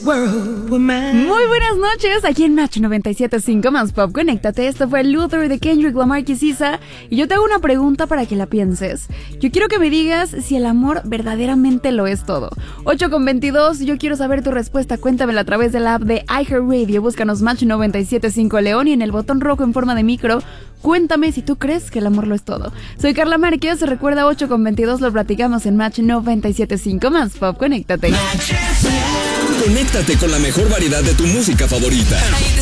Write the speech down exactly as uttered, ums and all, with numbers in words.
Muy buenas noches, aquí en Match noventa y siete punto cinco más Pop. Conéctate, esto fue Luther de Kendrick Lamar y Sisa. Y yo te hago una pregunta para que la pienses. Yo quiero que me digas si el amor verdaderamente lo es todo. ocho con veintidós, yo quiero saber tu respuesta. Cuéntamela a través de la app de iHeartRadio. Búscanos Match noventa y siete punto cinco León y en el botón rojo en forma de micro. Cuéntame si tú crees que el amor lo es todo. Soy Carla Márquez, recuerda ocho con veintidós, lo platicamos en Match noventa y siete punto cinco más Pop. Conéctate. Conéctate con la mejor variedad de tu música favorita.